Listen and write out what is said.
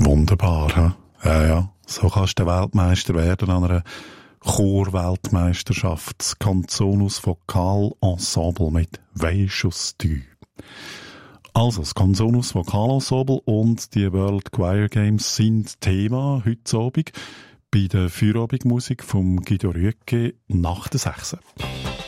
Wunderbar, hä? Ja, ja. So kannst du Weltmeister werden an einer Chorweltmeisterschaft. Das Canzonus Vocal Ensemble mit «Weisches du». Also, das Canzonus Vocal Ensemble und die World Choir Games sind Thema heute Abend bei der Feierabendmusik vom Guido Rüegge nach der 6.